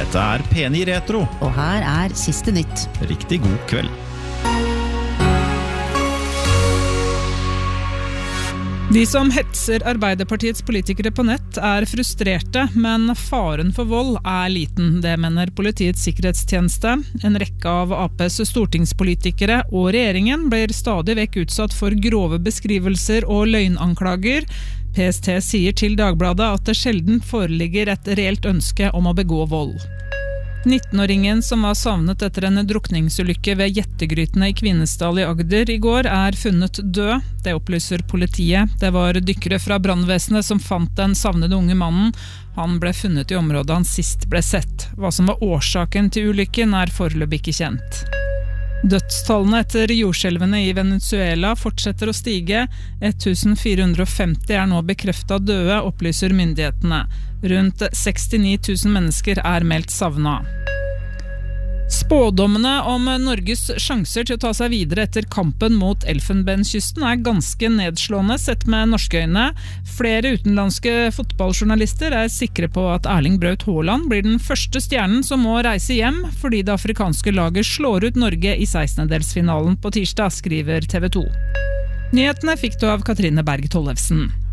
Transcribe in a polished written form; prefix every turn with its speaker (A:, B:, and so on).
A: Dette P9 Retro.
B: Og her siste nytt.
A: Riktig god kveld.
C: De som hetser Arbeiderpartiets politikere på nett frustrerte, men faren for vold liten, det mener Politiets sikkerhetstjeneste. En rekke av APs stortingspolitikere og regjeringen blir stadig vekk utsatt for grove beskrivelser og løgnanklager. PST sier til Dagbladet at det sjelden foreligger et reelt ønske om å begå vold. 19-åringen som var savnet etter en drukningsulykke ved Jettegrytene i Kvinesdal i Agder i går funnet død. Det opplyser politiet. Det var dykkere fra brannvesenet som fant den savnede unge mannen. Han ble funnet i området han sist ble sett. Hva som var årsaken til ulykken foreløpig ikke kjent. Dødstallene etter jordskjelvene i Venezuela fortsetter å stige. 1450 nå bekreftet døde, opplyser myndighetene. Rundt 69 000 mennesker meldt savnet. Spådommene om Norges sjanser til å ta seg videre etter kampen mot Elfenbenskysten ganske nedslående sett med norske øyne. Flere utenlandske fotballjournalister sikre på at Erling Braut Haaland blir den første stjernen som må reise hjem fordi det afrikanske laget slår ut Norge i 16-delsfinalen på tirsdag, skriver TV 2. Nyhetene fikk du av Katrine Berg Tollefsen.